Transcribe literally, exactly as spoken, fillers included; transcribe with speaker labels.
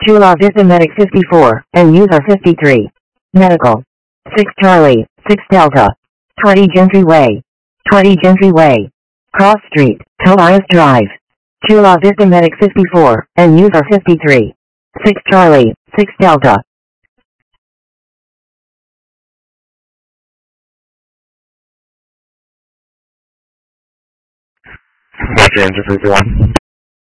Speaker 1: Chula Vista Medic fifty-four, and user fifty-three. Medical. six Charlie, six Delta. twenty Gentry Way. twenty Gentry Way. Cross Street, Tobias Drive. Chula Vista Medic fifty-four, and user fifty-three. six Charlie, six Delta.
Speaker 2: Roger, Angel fifty-one.